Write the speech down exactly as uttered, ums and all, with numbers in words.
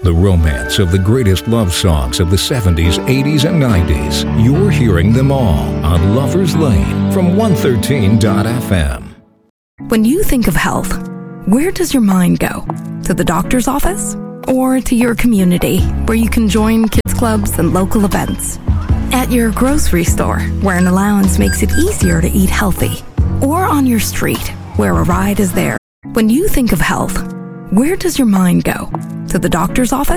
The romance of the greatest love songs of the seventies, eighties, and nineties. You're hearing them all on Lover's Lane from one thirteen dot f m. When you think of health, where does your mind go? To the doctor's office? Or to your community, where you can join kids clubs and local events? At your grocery store, where an allowance makes it easier to eat healthy? Or on your street, where a ride is there? When you think of health, where does your mind go? To the doctor's office?